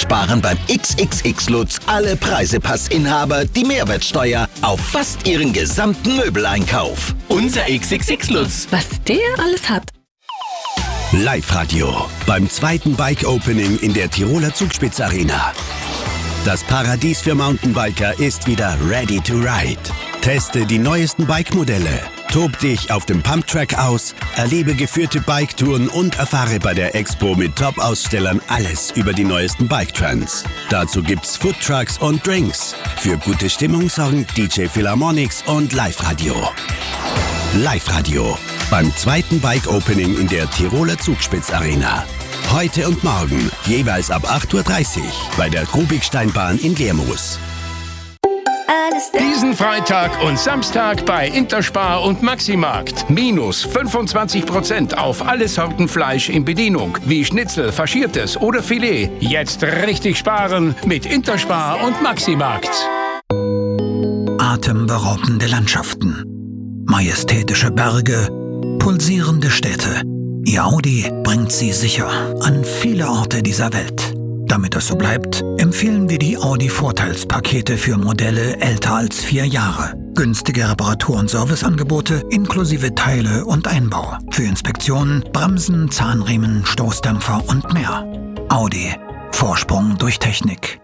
sparen beim XXX-Lutz alle Preisepassinhaber die Mehrwertsteuer auf fast ihren gesamten Möbeleinkauf. Unser XXX-Lutz. Was der alles hat. Live-Radio beim zweiten Bike-Opening in der Tiroler Zugspitz-Arena. Das Paradies für Mountainbiker ist wieder ready to ride. Teste die neuesten Bike-Modelle, tob dich auf dem Pumptrack aus, erlebe geführte Biketouren und erfahre bei der Expo mit Top-Ausstellern alles über die neuesten Bike-Trends. Dazu gibt's Foodtrucks und Drinks. Für gute Stimmung sorgen DJ Philharmonics und Live-Radio. Live-Radio beim zweiten Bike-Opening in der Tiroler Zugspitz-Arena. Heute und morgen, jeweils ab 8.30 Uhr bei der Grubigsteinbahn in Lermoos. Diesen Freitag und Samstag bei Interspar und Maximarkt. Minus 25% auf alle Sorten Fleisch in Bedienung, wie Schnitzel, Faschiertes oder Filet. Jetzt richtig sparen mit Interspar und Maximarkt. Atemberaubende Landschaften, majestätische Berge, pulsierende Städte. Ihr Audi bringt Sie sicher an viele Orte dieser Welt. Damit es so bleibt, empfehlen wir die Audi-Vorteilspakete für Modelle älter als 4 Jahre. Günstige Reparatur- und Serviceangebote inklusive Teile und Einbau. Für Inspektionen, Bremsen, Zahnriemen, Stoßdämpfer und mehr. Audi. Vorsprung durch Technik.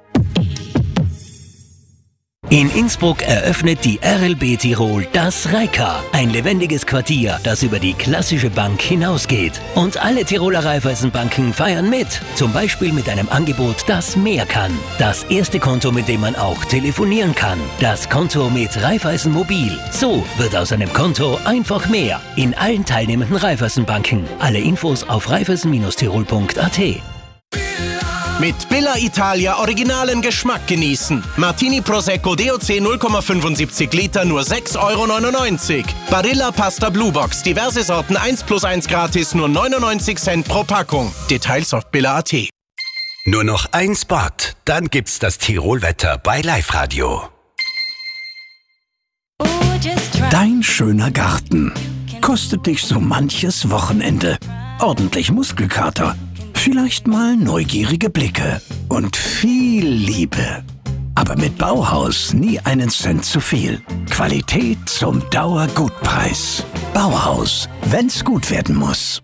In Innsbruck eröffnet die RLB Tirol das Reika, ein lebendiges Quartier, das über die klassische Bank hinausgeht. Und alle Tiroler Raiffeisenbanken feiern mit, zum Beispiel mit einem Angebot, das mehr kann. Das erste Konto, mit dem man auch telefonieren kann. Das Konto mit Raiffeisen Mobil. So wird aus einem Konto einfach mehr. In allen teilnehmenden Raiffeisenbanken. Alle Infos auf raiffeisen-tirol.at. Mit Billa Italia originalen Geschmack genießen. Martini Prosecco DOC 0,75 Liter nur 6,99 €. Barilla Pasta Blue Box, diverse Sorten 1+1 gratis, nur 99 Cent pro Packung. Details auf billa.at. Nur noch ein Spot, dann gibt's das Tirolwetter bei Live-Radio. Dein schöner Garten kostet dich so manches Wochenende. Ordentlich Muskelkater. Vielleicht mal neugierige Blicke und viel Liebe. Aber mit Bauhaus nie einen Cent zu viel. Qualität zum Dauergutpreis. Bauhaus, wenn's gut werden muss.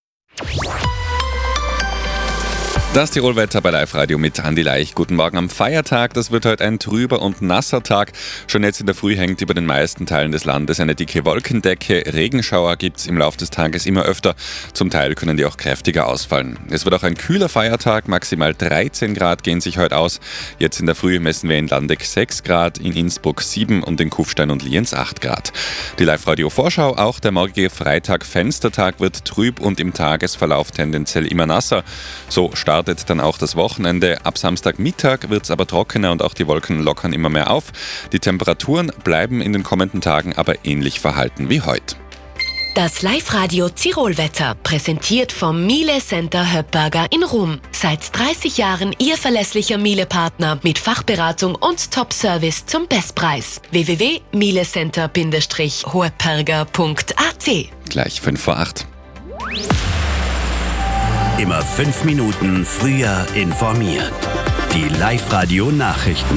Das Tirolwetter bei Live-Radio mit Andi Leich. Guten Morgen am Feiertag. Das wird heute ein trüber und nasser Tag. Schon jetzt in der Früh hängt über den meisten Teilen des Landes eine dicke Wolkendecke. Regenschauer gibt es im Laufe des Tages immer öfter. Zum Teil können die auch kräftiger ausfallen. Es wird auch ein kühler Feiertag. Maximal 13 Grad gehen sich heute aus. Jetzt in der Früh messen wir in Landeck 6 Grad, in Innsbruck 7 und in Kufstein und Lienz 8 Grad. Die Live-Radio-Vorschau, auch der morgige Freitag Fenstertag wird trüb und im Tagesverlauf tendenziell immer nasser. So startet dann auch das Wochenende. Ab Samstagmittag wird es aber trockener und auch die Wolken lockern immer mehr auf. Die Temperaturen bleiben in den kommenden Tagen aber ähnlich verhalten wie heute. Das Live-Radio Tirolwetter, präsentiert vom Miele Center Höppberger in Rum. Seit 30 Jahren Ihr verlässlicher Miele-Partner mit Fachberatung und Top-Service zum Bestpreis. www.mielecenter-höppberger.at. Gleich 7:55. Immer 5 Minuten früher informiert. Die Live-Radio-Nachrichten.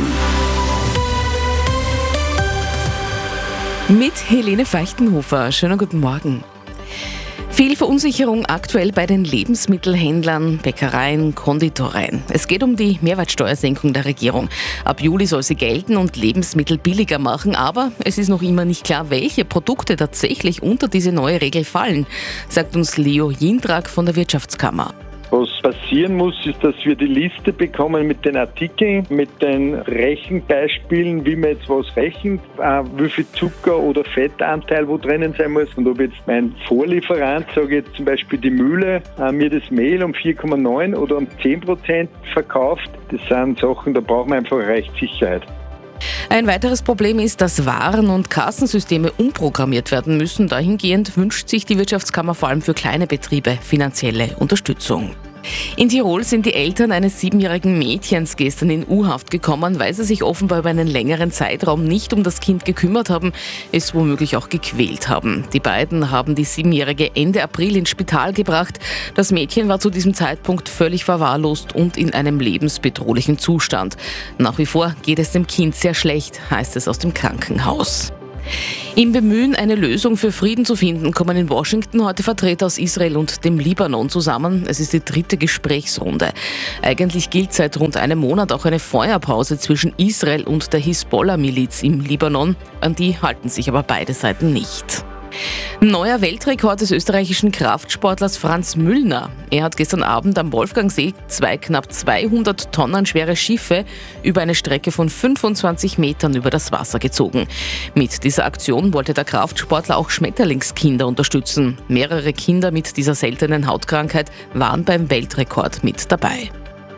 Mit Helene Feichtenhofer. Schönen guten Morgen. Viel Verunsicherung aktuell bei den Lebensmittelhändlern, Bäckereien, Konditoreien. Es geht um die Mehrwertsteuersenkung der Regierung. Ab Juli soll sie gelten und Lebensmittel billiger machen, aber es ist noch immer nicht klar, welche Produkte tatsächlich unter diese neue Regel fallen, sagt uns Leo Jindrak von der Wirtschaftskammer. Was passieren muss, ist, dass wir die Liste bekommen mit den Artikeln, mit den Rechenbeispielen, wie man jetzt was rechnet, wie viel Zucker- oder Fettanteil wo drinnen sein muss. Und ob jetzt mein Vorlieferant, sage ich jetzt zum Beispiel die Mühle, mir das Mehl um 4,9 oder um 10% verkauft, das sind Sachen, da brauchen wir einfach Rechtssicherheit. Ein weiteres Problem ist, dass Waren- und Kassensysteme umprogrammiert werden müssen. Dahingehend wünscht sich die Wirtschaftskammer vor allem für kleine Betriebe finanzielle Unterstützung. In Tirol sind die Eltern eines 7-jährigen Mädchens gestern in U-Haft gekommen, weil sie sich offenbar über einen längeren Zeitraum nicht um das Kind gekümmert haben, es womöglich auch gequält haben. Die beiden haben die 7-Jährige Ende April ins Spital gebracht. Das Mädchen war zu diesem Zeitpunkt völlig verwahrlost und in einem lebensbedrohlichen Zustand. Nach wie vor geht es dem Kind sehr schlecht, heißt es aus dem Krankenhaus. Im Bemühen, eine Lösung für Frieden zu finden, kommen in Washington heute Vertreter aus Israel und dem Libanon zusammen. Es ist die 3. Gesprächsrunde. Eigentlich gilt seit rund einem Monat auch eine Feuerpause zwischen Israel und der Hisbollah-Miliz im Libanon. An die halten sich aber beide Seiten nicht. Neuer Weltrekord des österreichischen Kraftsportlers Franz Müllner. Er hat gestern Abend am Wolfgangsee 2 knapp 200 Tonnen schwere Schiffe über eine Strecke von 25 Metern über das Wasser gezogen. Mit dieser Aktion wollte der Kraftsportler auch Schmetterlingskinder unterstützen. Mehrere Kinder mit dieser seltenen Hautkrankheit waren beim Weltrekord mit dabei.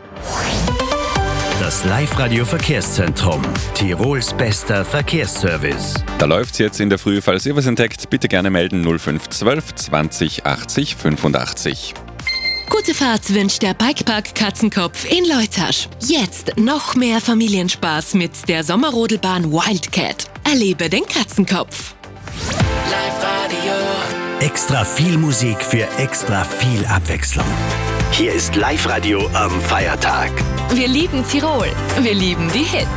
Das Live-Radio-Verkehrszentrum. Tirols bester Verkehrsservice. Da läuft's jetzt in der Früh. Falls ihr was entdeckt, bitte gerne melden 0512 20 80 85. Gute Fahrt wünscht der Bikepark Katzenkopf in Leutasch. Jetzt noch mehr Familienspaß mit der Sommerrodelbahn Wildcat. Erlebe den Katzenkopf. Live-Radio. Extra viel Musik für extra viel Abwechslung. Hier ist Live-Radio am Feiertag. Wir lieben Tirol. Wir lieben die Hits.